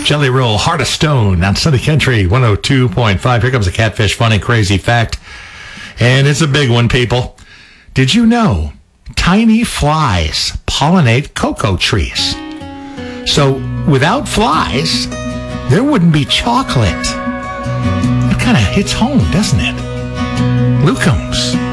Jelly Roll, Heart of Stone on Sunday Country 102.5. Here comes a Catfish Funny Crazy Fact. And it's a big one, people. Did you know tiny flies pollinate cocoa trees? So without flies, there wouldn't be chocolate. It kind of hits home, doesn't it? Luke Combs.